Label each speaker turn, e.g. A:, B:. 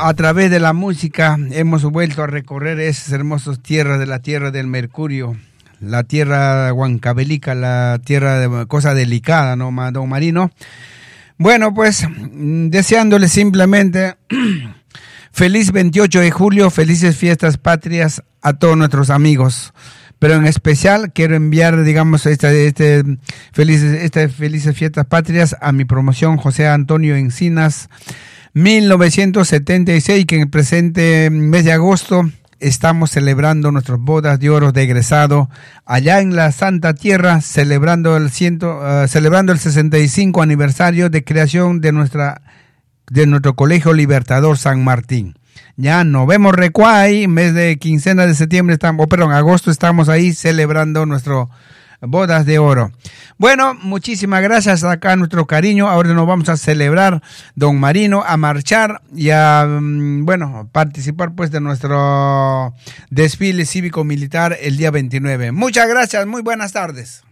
A: a través de la música hemos vuelto a recorrer esas hermosas tierras de la tierra del Mercurio, la tierra huancavelica, la tierra de cosa delicada, ¿no, don Marino? Bueno, pues deseándole simplemente feliz 28 de julio, felices fiestas patrias a todos nuestros amigos. Pero en especial quiero enviar, digamos, felices fiestas patrias a mi promoción José Antonio Encinas, 1976, que en el presente mes de agosto estamos celebrando nuestras bodas de oro de egresado allá en la Santa Tierra, celebrando el 65 aniversario de creación de nuestro Colegio Libertador San Martín. Ya nos vemos recuay, mes de quincena de septiembre, agosto estamos ahí celebrando nuestro bodas de oro. Bueno, muchísimas gracias acá nuestro cariño. Ahora nos vamos a celebrar, don Marino, a marchar y a, participar pues de nuestro desfile cívico-militar el día 29. Muchas gracias, muy buenas tardes.